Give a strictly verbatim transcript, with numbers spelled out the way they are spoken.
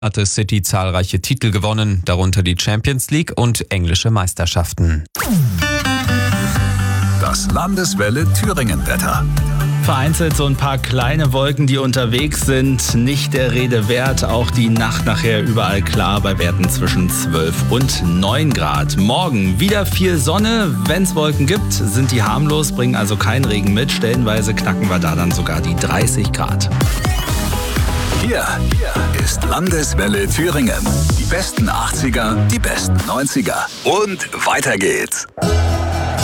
Hatte City zahlreiche Titel gewonnen, darunter die Champions League und englische Meisterschaften. Das Landeswelle Thüringen-Wetter. Vereinzelt so ein paar kleine Wolken, die unterwegs sind. Nicht der Rede wert. Auch die Nacht nachher überall klar bei Werten zwischen zwölf und neun Grad. Morgen wieder viel Sonne. Wenn es Wolken gibt, sind die harmlos, bringen also keinen Regen mit. Stellenweise knacken wir da dann sogar die dreißig Grad. Hier ist Landeswelle Thüringen. Die besten achtziger, die besten neunziger. Und weiter geht's.